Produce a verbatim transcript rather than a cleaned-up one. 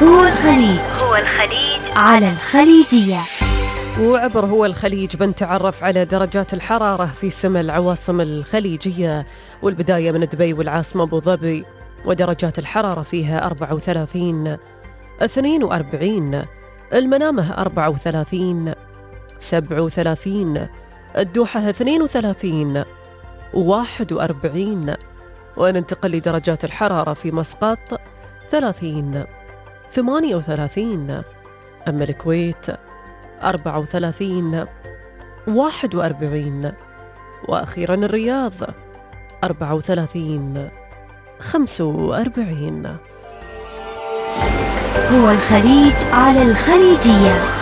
هو الخليج هو الخليج على الخليجية. وعبر هو الخليج بنتعرف على درجات الحرارة في سما العواصم الخليجية، والبداية من دبي والعاصمة أبو ظبي، ودرجات الحرارة فيها أربعة وثلاثين، اثنين وأربعين، المنامة أربعة وثلاثين، سبعة وثلاثين، الدوحة اثنين وثلاثين، واحد وأربعين. وننتقل لدرجات الحرارة في مسقط ثلاثين، ثمانية وثلاثين، أما الكويت أربعة وثلاثين، واحد وأربعين، وأخيرا الرياض أربعة وثلاثين، خمسة وأربعين. هو الخليج على الخليجية.